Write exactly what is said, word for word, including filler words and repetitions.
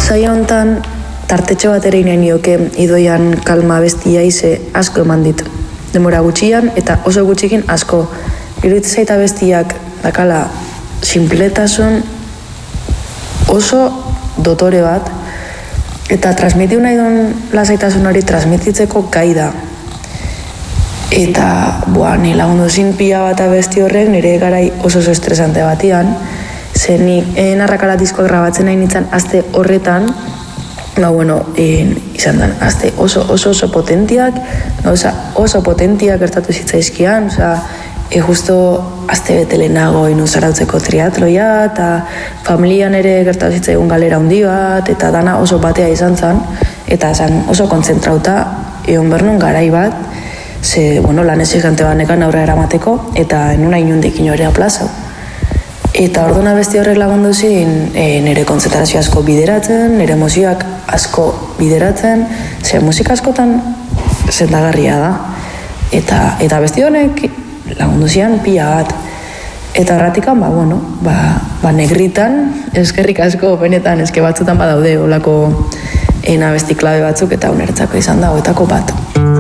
Zaila hontan, tartetxo bat ere inain nioke Idoian kalma bestia ize asko eman dit. Demora gutxian eta oso gutxikin asko. Iruditzen zaita bestiak dakala sinpletasun oso dotore bat eta transmitiu nahi duen lasaitasun hori transmititzeko gai da. Eta, boa, ni lagundu zin pila bat abesti horrek nire garai oso oso estresante batian, ze ni narrakala diskoak grabatzen nahi nintzen aste horretan, ba, bueno, en, izan den, aste oso oso oso potentiak, oza, oso potentiak gertatu zitzaizkian, oza, e, justo aste bete lehenago inu zarautzeko triatloia, eta familian ere gertatu zitzaigun galera handi bat, eta dana oso batea izan zen, eta zan oso kontzentrauta, egon bernun garai bat, ze, bueno, lan exigente banekan aurre eramateko, eta enuna inundik ino ere aplazau. Eta orduna besti horrek lagundu zin e, nire kontzentrazio asko bideratzen, nire emozioak asko bideratzen, ze musika askotan sendagarria da. Eta, eta besti honek lagundu zian pila bat. Eta erratikan, ba, bueno, ba, ba negritan, eskerrik asko benetan, eske batzutan badaude olako ena besti klabe batzuk eta unertzako izan da, oetako bat.